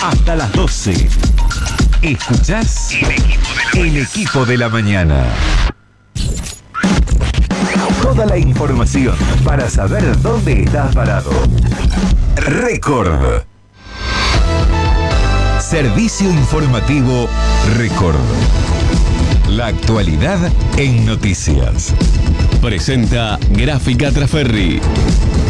hasta las 12. Escuchás El Equipo de la Mañana. Toda la información para saber dónde estás parado. Record. Servicio informativo Record. La actualidad en noticias. Presenta Gráfica Traferri.